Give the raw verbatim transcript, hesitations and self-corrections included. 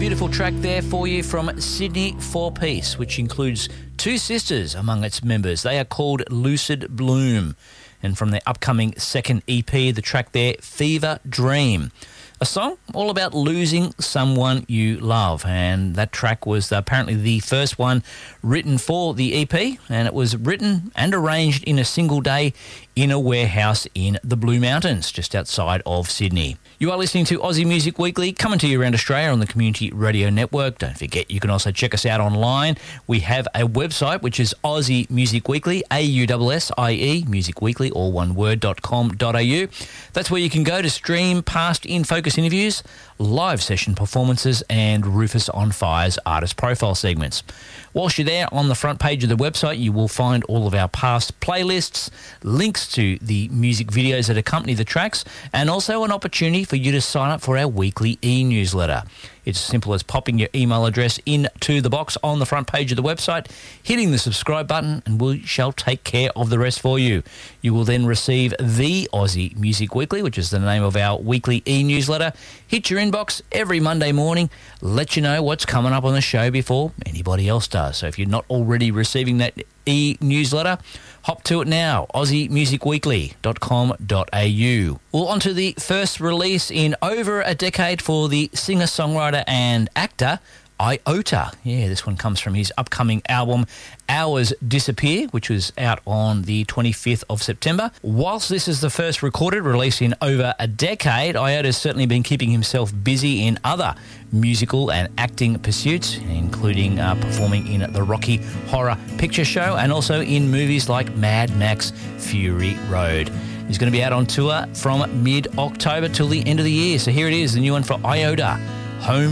Beautiful track there for you from Sydney Four Piece, which includes two sisters among its members. They are called Lucid Bloom. And from their upcoming second E P, the track there, Fever Dream. A song all about losing someone you love. And that track was apparently the first one written for the E P. And it was written and arranged in a single day in a warehouse in the Blue Mountains, just outside of Sydney. You are listening to Aussie Music Weekly, coming to you around Australia on the Community Radio Network. Don't forget, you can also check us out online. We have a website, which is Aussie Music Weekly, A U S S I E, Music Weekly, all one word, dot com dot a u. That's where you can go to stream past In Focus interviews, live session performances, and Rufus on Fire's artist profile segments. Whilst you're there, on the front page of the website, you will find all of our past playlists, links to the music videos that accompany the tracks, and also an opportunity for you to sign up for our weekly e-newsletter. It's as simple as popping your email address into the box on the front page of the website, hitting the subscribe button, and we shall take care of the rest for you. You will then receive the Aussie Music Weekly, which is the name of our weekly e-newsletter, hit your inbox every Monday morning, let you know what's coming up on the show before anybody else does. So if you're not already receiving that e-newsletter, hop to it now, aussie music weekly dot com dot a u. Well, on to the first release in over a decade for the singer-songwriter and actor Iota. Yeah, this one comes from his upcoming album Hours Disappear, which was out on the twenty-fifth of September. Whilst this is the first recorded release in over a decade, Iota's certainly been keeping himself busy in other musical and acting pursuits, including uh, performing in the Rocky Horror Picture Show and also in movies like Mad Max Fury Road. He's going to be out on tour from mid-October till the end of the year. So here it is, the new one for Iota, Home